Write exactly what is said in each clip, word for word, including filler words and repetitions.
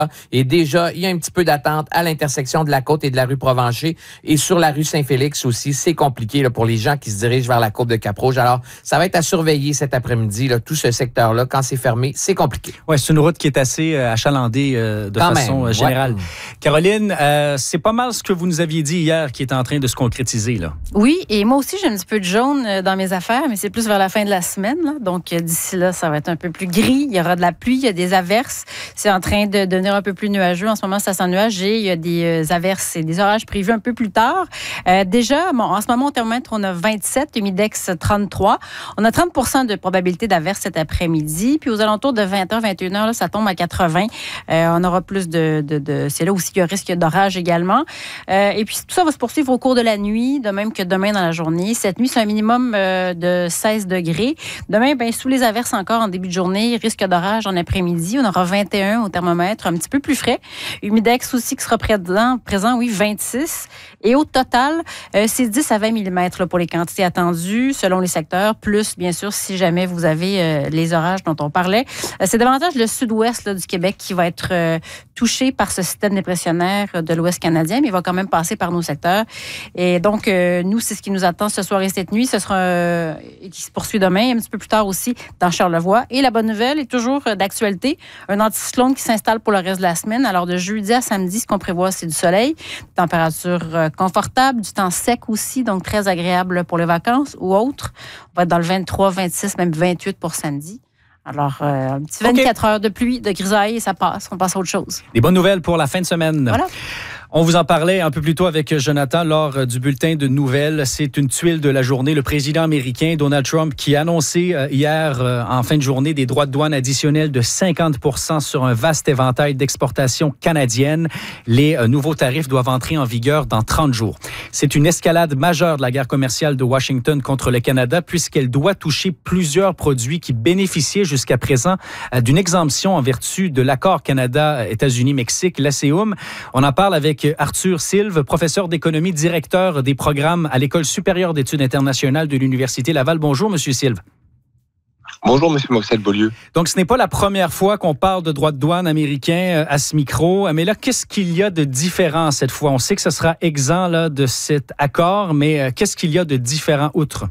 Et déjà, il y a un petit peu d'attente à l'intersection de la Côte et de la rue Provencher. Et sur la rue Saint-Félix aussi, c'est compliqué là, pour les gens qui se dirigent vers la Côte de Cap-Rouge. Alors, ça va être à surveiller cet après-midi, là, tout ce secteur-là. Quand c'est fermé, c'est compliqué. Oui, c'est une route qui est assez euh, achalandée euh, de Quand façon même, générale. ouais. Caroline, euh, c'est pas mal ce que vous nous aviez dit hier qui est en train de se concrétiser, là. Oui, et moi aussi, j'ai un petit peu de jaune dans mes affaires, mais c'est plus vers la fin de la semaine. Là. Donc, d'ici là, ça va être un peu plus gris. Il y aura de la pluie, il y a des averses. C'est en train de devenir un peu plus nuageux. En ce moment, ça s'ennuage et il y a des averses et des orages prévus un peu plus tard. Euh, déjà, bon, en ce moment, au thermomètre, on a vingt-sept, humidex trente-trois. On a trente pour cent de probabilité d'averse cet après-midi. Puis aux alentours de vingt heures, vingt et une heures, là, ça tombe à quatre-vingts. Euh, on aura plus de, de, de... C'est là aussi qu'il y a risque d'orage également. Euh, et puis tout ça va se poursuivre au cours de la nuit, de même que demain dans la journée. Cette nuit, c'est un minimum euh, de seize degrés. Demain, ben, sous les averses encore en début de journée, risque d'orage en après-midi. On aura vingt et un au thermomètre, un petit peu plus frais. Humidex aussi qui sera présent, présent oui, vingt-six. Et au total, euh, c'est dix à vingt millimètres là, pour les quantités attendues, selon les secteurs, plus, bien sûr, si jamais vous avez euh, les orages dont on parlait. Euh, c'est davantage le sud-ouest là, du Québec qui va être euh, touché par ce système dépressionnaire de l'Ouest canadien, mais il va quand même passer par nos secteurs. Et donc, euh, nous, c'est ce qui nous attend ce soir et cette nuit. Ce sera euh, qui se poursuit demain, un petit peu plus tard aussi dans Charlevoix. Et la bonne nouvelle est toujours euh, d'actualité. Un anticyclone qui s'installe pour le reste de la semaine. Alors, de jeudi à samedi, ce qu'on prévoit, c'est du soleil, température euh, confortable, du temps sec aussi, donc très agréable pour les vacances ou autres. On va être dans le vingt-trois, vingt-six, même vingt-huit pour samedi. Alors, euh, un petit vingt-quatre okay. heures de pluie, de grisaille, et ça passe. On passe à autre chose. Des bonnes nouvelles pour la fin de semaine. Voilà. On vous en parlait un peu plus tôt avec Jonathan lors du bulletin de nouvelles. C'est une tuile de la journée. Le président américain Donald Trump qui a annoncé hier en fin de journée des droits de douane additionnels de cinquante pour cent sur un vaste éventail d'exportations canadiennes. Les nouveaux tarifs doivent entrer en vigueur dans trente jours. C'est une escalade majeure de la guerre commerciale de Washington contre le Canada puisqu'elle doit toucher plusieurs produits qui bénéficiaient jusqu'à présent d'une exemption en vertu de l'accord Canada-États-Unis-Mexique, l'A C E U M. On en parle avec Arthur Silve, professeur d'économie, directeur des programmes à l'École supérieure d'études internationales de l'Université Laval. Bonjour, Monsieur Silve. Bonjour, M. Moxel-Beaulieu. Donc, ce n'est pas la première fois qu'on parle de droits de douane américains à ce micro. Mais là, qu'est-ce qu'il y a de différent cette fois? On sait que ce sera exempt là, de cet accord, mais qu'est-ce qu'il y a de différent outre?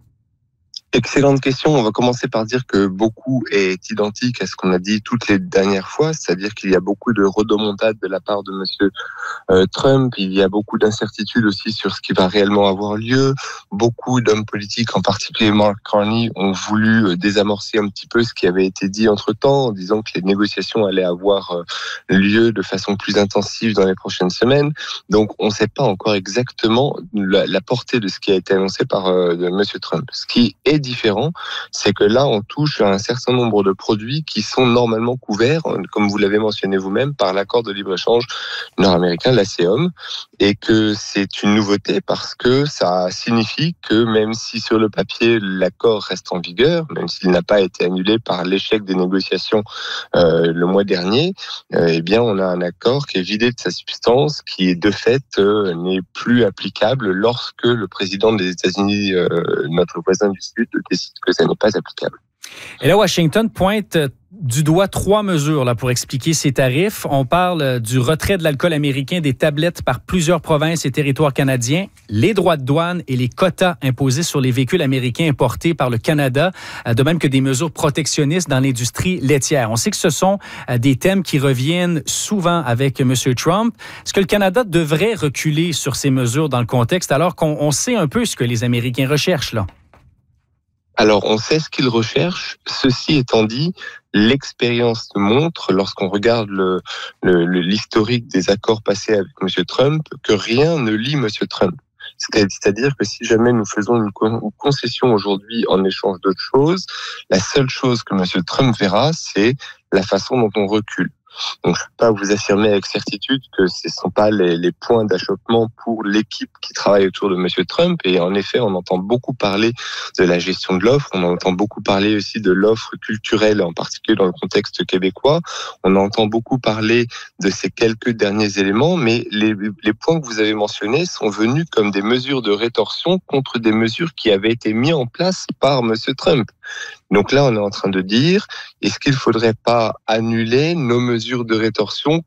Excellente question. On va commencer par dire que beaucoup est identique à ce qu'on a dit toutes les dernières fois, c'est-à-dire qu'il y a beaucoup de rodomontades de la part de Monsieur euh, Trump. Il y a beaucoup d'incertitudes aussi sur ce qui va réellement avoir lieu. Beaucoup d'hommes politiques, en particulier Mark Carney, ont voulu désamorcer un petit peu ce qui avait été dit entre-temps, en disant que les négociations allaient avoir lieu de façon plus intensive dans les prochaines semaines. Donc, on ne sait pas encore exactement la, la portée de ce qui a été annoncé par euh, de Monsieur Trump. Ce qui est différent, c'est que là, on touche à un certain nombre de produits qui sont normalement couverts, comme vous l'avez mentionné vous-même, par l'accord de libre-échange nord-américain, l'A C E U M, et que c'est une nouveauté parce que ça signifie que même si sur le papier, l'accord reste en vigueur, même s'il n'a pas été annulé par l'échec des négociations euh, le mois dernier, euh, eh bien, on a un accord qui est vidé de sa substance, qui de fait euh, n'est plus applicable lorsque le président des États-Unis, euh, notre voisin du Sud, décide que ça n'est pas applicable. Et là, Washington pointe du doigt trois mesures là, pour expliquer ces tarifs. On parle du retrait de l'alcool américain des tablettes par plusieurs provinces et territoires canadiens, les droits de douane et les quotas imposés sur les véhicules américains importés par le Canada, de même que des mesures protectionnistes dans l'industrie laitière. On sait que ce sont des thèmes qui reviennent souvent avec M. Trump. Est-ce que le Canada devrait reculer sur ces mesures dans le contexte alors qu'on on sait un peu ce que les Américains recherchent là? Alors, on sait ce qu'ils recherchent. Ceci étant dit, l'expérience montre, lorsqu'on regarde le, le, l'historique des accords passés avec M. Trump, que rien ne lie M. Trump. C'est-à-dire que si jamais nous faisons une concession aujourd'hui en échange d'autres choses, la seule chose que M. Trump verra, c'est la façon dont on recule. Donc, je ne peux pas vous affirmer avec certitude que ce ne sont pas les, les points d'achoppement pour l'équipe qui travaille autour de M. Trump. Et en effet, on entend beaucoup parler de la gestion de l'offre. On entend beaucoup parler aussi de l'offre culturelle, en particulier dans le contexte québécois. On entend beaucoup parler de ces quelques derniers éléments. Mais les, les points que vous avez mentionnés sont venus comme des mesures de rétorsion contre des mesures qui avaient été mises en place par M. Trump. Donc là, on est en train de dire, est-ce qu'il ne faudrait pas annuler nos mesures de rétorsion